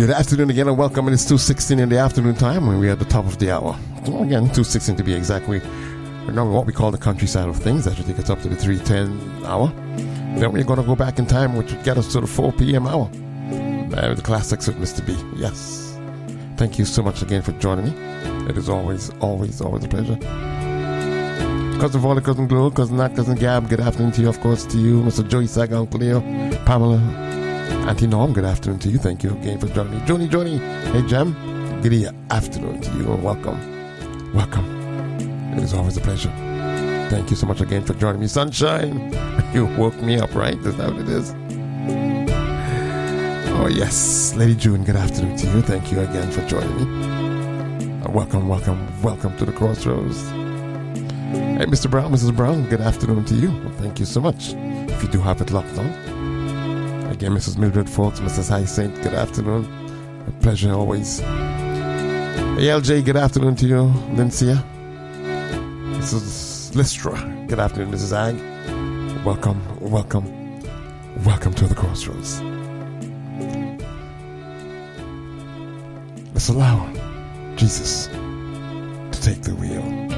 Good afternoon again and welcome. It's 2:16 in the afternoon time when we're at the top of the hour. Well, again, 2:16 to be exact. We're now what we call the countryside of things. That should take us up to the 3:10 hour. Then we're going to go back in time, which would get us to the 4 p.m. hour. The classics with Mr. B. Yes. Thank you so much again for joining me. It is always a pleasure. Cousin Volley, Cousin Glow, Cousin Nat, Cousin Gab, good afternoon to you, of course, to you, Mr. Joey Saga, Uncle Leo, Pamela, Auntie Norm, good afternoon to you. Thank you again for joining me. Johnny, hey, Jem, good afternoon to you and welcome. It is always a pleasure. Thank you so much again for joining me. Sunshine, you woke me up, right? Is that what it is? Oh, yes. Lady June, good afternoon to you. Thank you again for joining me. Welcome to the Crossroads. Hey, Mr. Brown, Mrs. Brown, good afternoon to you. Thank you so much. If you do have it locked on. Again, Mrs. Mildred Folks, Mrs. Hyacinth, good afternoon. A pleasure always. Hey, LJ, good afternoon to you. Lincia. Mrs. Listra, good afternoon, Mrs. Ag. Welcome to the Crossroads. Let's allow Jesus to take the wheel.